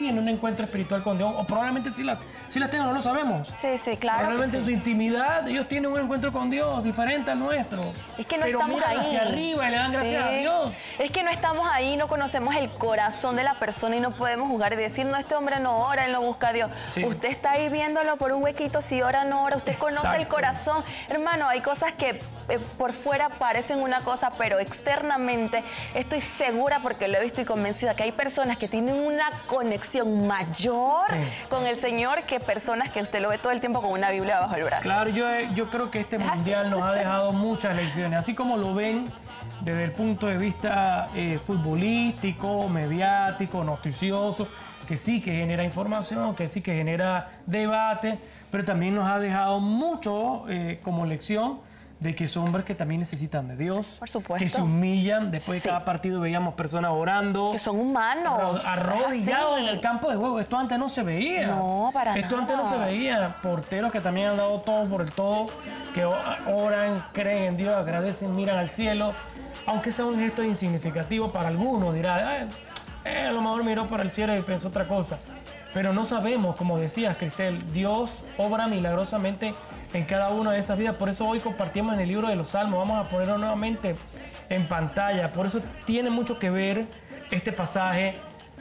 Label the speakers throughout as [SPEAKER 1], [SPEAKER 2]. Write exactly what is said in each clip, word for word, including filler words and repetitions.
[SPEAKER 1] en un encuentro espiritual con Dios, o probablemente sí la, sí la tengan, no lo sabemos.
[SPEAKER 2] Sí, sí, claro.
[SPEAKER 1] Probablemente
[SPEAKER 2] sí.
[SPEAKER 1] en su intimidad ellos tienen un encuentro con Dios diferente al nuestro.
[SPEAKER 2] Es que no
[SPEAKER 1] pero
[SPEAKER 2] estamos
[SPEAKER 1] miran
[SPEAKER 2] ahí.
[SPEAKER 1] hacia arriba y le dan gracias
[SPEAKER 2] Sí.
[SPEAKER 1] a Dios.
[SPEAKER 2] Es que no estamos ahí, no conocemos el corazón de la persona y no podemos jugar y decir, no, este hombre no ora, él no busca a Dios.
[SPEAKER 1] Sí.
[SPEAKER 2] Usted está ahí viéndolo por un huequito, si ora, no ora, usted conoce
[SPEAKER 1] Exacto.
[SPEAKER 2] el corazón. Hermano, hay cosas que eh, por fuera parecen una cosa, pero externamente estoy segura, porque lo he visto y convencida, que hay personas que tienen una conexión mayor
[SPEAKER 1] Sí,
[SPEAKER 2] con el Señor que personas que usted lo ve todo el tiempo con una Biblia bajo el brazo.
[SPEAKER 1] Claro, yo, yo creo que este mundial nos ha dejado muchas lecciones, así como lo ven desde el punto de vista eh, futbolístico, mediático, noticioso, que sí que genera información, que sí que genera debate, pero también nos ha dejado mucho eh, como lección de que son hombres que también necesitan de Dios.
[SPEAKER 2] Por supuesto.
[SPEAKER 1] Que se humillan. Después
[SPEAKER 2] Sí.
[SPEAKER 1] de cada partido veíamos personas orando.
[SPEAKER 2] Que son humanos.
[SPEAKER 1] Arrodillados
[SPEAKER 2] Sí.
[SPEAKER 1] en el campo de juego. Esto antes no se veía.
[SPEAKER 2] No, para
[SPEAKER 1] Esto
[SPEAKER 2] nada.
[SPEAKER 1] antes no se veía. Porteros que también han dado todo por el todo, que oran, creen en Dios, agradecen, miran al cielo. Aunque sea un gesto insignificativo para algunos, dirá, eh, a lo mejor miró para el cielo y pensó otra cosa. Pero no sabemos, como decías, Cristel, Dios obra milagrosamente en cada una de esas vidas. Por eso hoy compartimos en el libro de los Salmos. Vamos a ponerlo nuevamente en pantalla. Por eso tiene mucho que ver este pasaje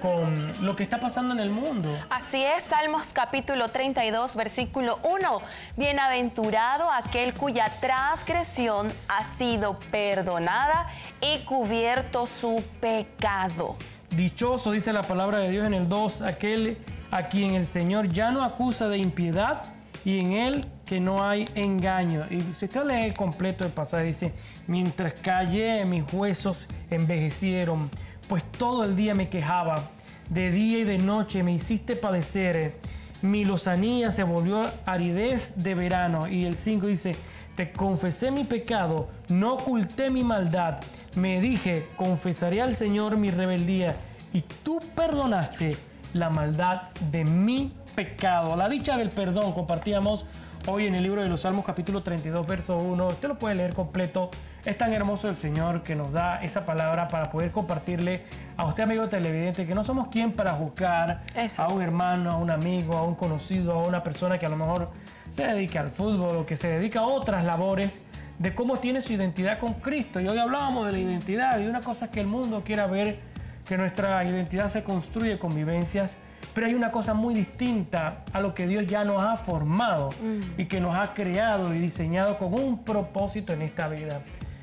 [SPEAKER 1] con lo que está pasando en el mundo.
[SPEAKER 2] Así es, Salmos capítulo treinta y dos, versículo uno. Bienaventurado aquel cuya transgresión ha sido perdonada y cubierto su pecado.
[SPEAKER 1] Dichoso, dice la palabra de Dios en el dos, aquel a quien el Señor ya no acusa de impiedad y en él que no hay engaño. Y si usted lee el completo del pasaje, dice, mientras callé mis huesos envejecieron, pues todo el día me quejaba, de día y de noche me hiciste padecer, mi lozanía se volvió aridez de verano. Y el cinco dice, te confesé mi pecado, no oculté mi maldad, me dije, confesaré al Señor mi rebeldía, y tú perdonaste la maldad de mi pecado. La dicha del perdón compartíamos hoy en el libro de los Salmos capítulo treinta y dos, verso uno. Usted lo puede leer completo. Es tan hermoso el Señor que nos da esa palabra para poder compartirle a usted, amigo televidente, que no somos quien para juzgar
[SPEAKER 2] Eso.
[SPEAKER 1] a un hermano, a un amigo, a un conocido, a una persona que a lo mejor se dedica al fútbol o que se dedica a otras labores, de cómo tiene su identidad con Cristo. Y hoy hablábamos de la identidad, y una cosa es que el mundo quiera ver que nuestra identidad se construye con vivencias, pero hay una cosa muy distinta a lo que Dios ya nos ha formado mm. y que nos ha creado y diseñado con un propósito en esta vida.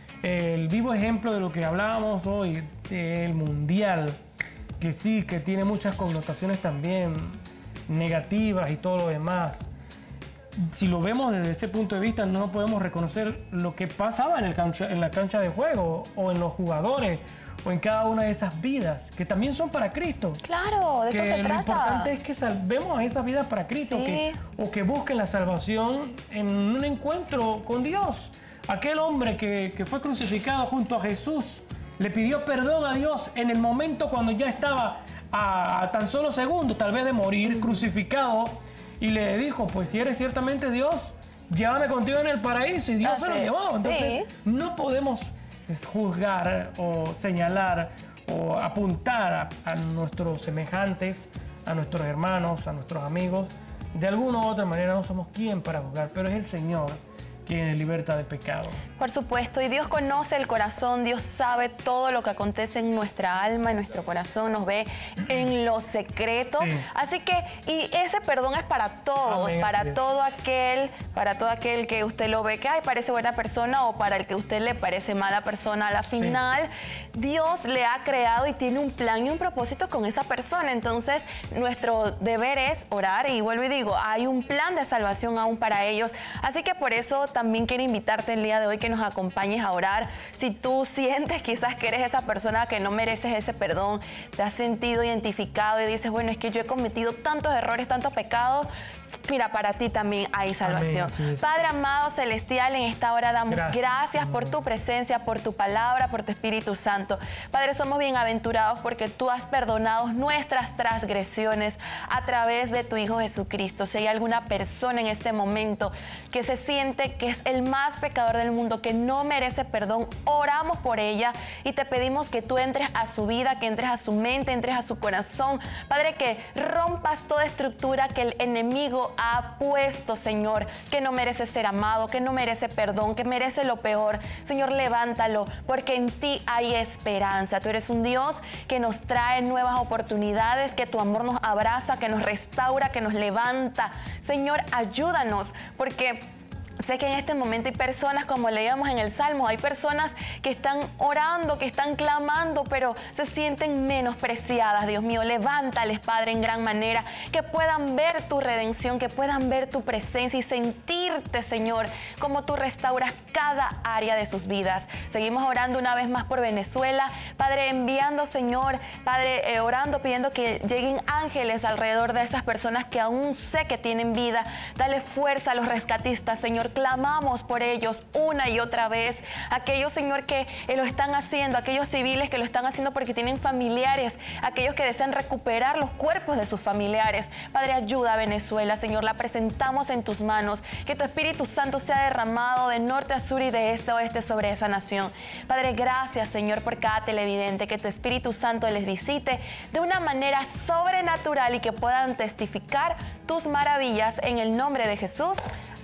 [SPEAKER 1] El vivo ejemplo de lo que hablábamos hoy, del mundial, que sí, que tiene muchas connotaciones también negativas y todo lo demás. Si lo vemos desde ese punto de vista, no podemos reconocer lo que pasaba en, el cancha, en la cancha de juego, o en los jugadores, o en cada una de esas vidas, que también son para Cristo.
[SPEAKER 2] Claro, de
[SPEAKER 1] que
[SPEAKER 2] eso se
[SPEAKER 1] lo
[SPEAKER 2] trata.
[SPEAKER 1] importante es que salvemos a esas vidas para Cristo,
[SPEAKER 2] Sí.
[SPEAKER 1] que, o que busquen la salvación en un encuentro con Dios. Aquel hombre que, que fue crucificado junto a Jesús, le pidió perdón a Dios en el momento cuando ya estaba a, a tan solo segundos, tal vez, de morir, crucificado, y le dijo, pues si eres ciertamente Dios, llévame contigo en el paraíso. Y Dios
[SPEAKER 2] Así
[SPEAKER 1] se lo
[SPEAKER 2] es.
[SPEAKER 1] llevó. Entonces,
[SPEAKER 2] Sí.
[SPEAKER 1] no podemos juzgar o señalar o apuntar a, a nuestros semejantes, a nuestros hermanos, a nuestros amigos. De alguna u otra manera no somos quien para juzgar, pero es el Señor quien es libertad de pecado.
[SPEAKER 2] Por supuesto, y Dios conoce el corazón, Dios sabe todo lo que acontece en nuestra alma, en nuestro corazón, nos ve en lo secreto.
[SPEAKER 1] Sí.
[SPEAKER 2] Así que, y ese perdón es para todos,
[SPEAKER 1] Amén,
[SPEAKER 2] para
[SPEAKER 1] así es.
[SPEAKER 2] todo aquel, para todo aquel que usted lo ve que ay, parece buena persona, o para el que usted le parece mala persona. A la final, sí. Dios le ha creado y tiene un plan y un propósito con esa persona. Entonces, nuestro deber es orar, y vuelvo y digo, hay un plan de salvación aún para ellos. Así que por eso también quiero invitarte el día de hoy que nos acompañes a orar. Si tú sientes quizás que eres esa persona que no mereces ese perdón, te has sentido identificado y dices, bueno, es que yo he cometido tantos errores, tantos pecados, mira, para ti también hay salvación.
[SPEAKER 1] Amén, sí, sí.
[SPEAKER 2] Padre amado celestial, en esta hora damos gracias,
[SPEAKER 1] gracias
[SPEAKER 2] por tu presencia, por tu palabra, por tu Espíritu Santo. Padre, somos bienaventurados porque tú has perdonado nuestras transgresiones a través de tu Hijo Jesucristo. Si hay alguna persona en este momento que se siente que que es el más pecador del mundo, que no merece perdón. Oramos por ella y te pedimos que tú entres a su vida, que entres a su mente, entres a su corazón. Padre, que rompas toda estructura que el enemigo ha puesto, Señor, que no merece ser amado, que no merece perdón, que merece lo peor. Señor, levántalo, porque en ti hay esperanza. Tú eres un Dios que nos trae nuevas oportunidades, que tu amor nos abraza, que nos restaura, que nos levanta. Señor, ayúdanos, porque sé que en este momento hay personas, como leíamos en el Salmo, hay personas que están orando, que están clamando, pero se sienten menospreciadas. Dios mío, levántales, Padre, en gran manera, que puedan ver tu redención, que puedan ver tu presencia y sentirte, Señor, como tú restauras cada área de sus vidas. Seguimos orando una vez más por Venezuela, Padre, enviando, Señor, Padre, eh, orando, pidiendo que lleguen ángeles alrededor de esas personas que aún sé que tienen vida. Dale fuerza a los rescatistas, Señor. Clamamos por ellos una y otra vez. Aquellos, Señor, que eh, lo están haciendo, aquellos civiles que lo están haciendo porque tienen familiares, aquellos que desean recuperar los cuerpos de sus familiares. Padre, ayuda a Venezuela, Señor, la presentamos en tus manos. Que tu Espíritu Santo sea derramado de norte a sur y de este a oeste sobre esa nación. Padre, gracias, Señor, por cada televidente. Que tu Espíritu Santo les visite de una manera sobrenatural y que puedan testificar tus maravillas en el nombre de Jesús.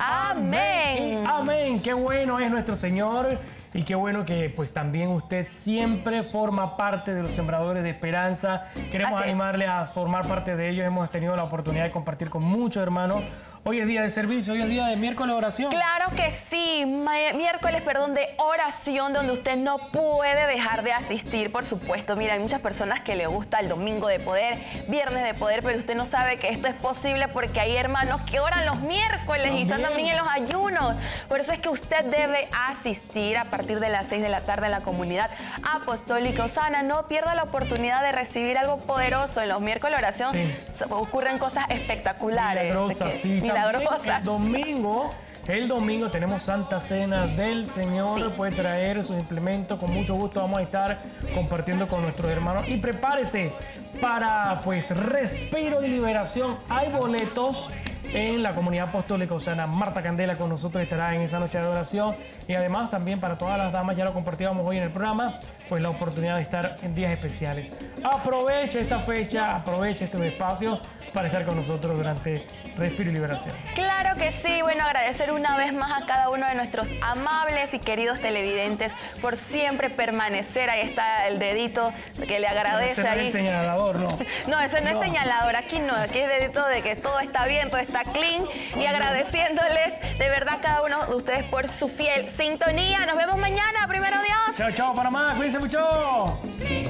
[SPEAKER 2] Amén.
[SPEAKER 1] Amén. Amén. Qué bueno es nuestro Señor y qué bueno que pues también usted siempre forma parte de los sembradores de esperanza. Queremos
[SPEAKER 2] Así es.
[SPEAKER 1] animarle a formar parte de ellos. Hemos tenido la oportunidad de compartir con muchos hermanos. Hoy es día de servicio, hoy es día de miércoles de oración.
[SPEAKER 2] Claro que sí, miércoles, perdón, de oración, donde usted no puede dejar de asistir, por supuesto. Mira, hay muchas personas que le gusta el domingo de poder, viernes de poder, pero usted no sabe que esto es posible porque hay hermanos que oran los miércoles también. Y están también en los ayunos. Por eso es que usted debe asistir a partir de las seis de la tarde en la comunidad apostólica Osana. No pierda la oportunidad de recibir algo poderoso. En los miércoles de oración sí. ocurren cosas espectaculares.
[SPEAKER 1] Milagrosas, sí.
[SPEAKER 2] Milagrosas.
[SPEAKER 1] El domingo, el domingo tenemos Santa Cena del Señor. Sí. Puede traer sus implementos. Con mucho gusto vamos a estar compartiendo con nuestros hermanos. Y prepárese para pues respiro y liberación. Hay boletos en la comunidad apostólica Osana. Marta Candela con nosotros estará en esa noche de oración. Y además también para todas las damas, ya lo compartíamos hoy en el programa, pues la oportunidad de estar en días especiales. Aproveche esta fecha, aproveche estos espacios para estar con nosotros durante Respiro y Liberación.
[SPEAKER 2] Claro que sí. Bueno, agradecer una vez más a cada uno de nuestros amables y queridos televidentes por siempre permanecer. Ahí está el dedito que le agradece.
[SPEAKER 1] No, ese
[SPEAKER 2] ahí.
[SPEAKER 1] No es señalador, no.
[SPEAKER 2] No, ese no, no es señalador. Aquí no. Aquí es dedito de que todo está bien, todo está clean. Y agradeciéndoles de verdad a cada uno de ustedes por su fiel sintonía. Nos vemos mañana. Primero Dios.
[SPEAKER 1] Chao, chao, Panamá. Cuídense mucho.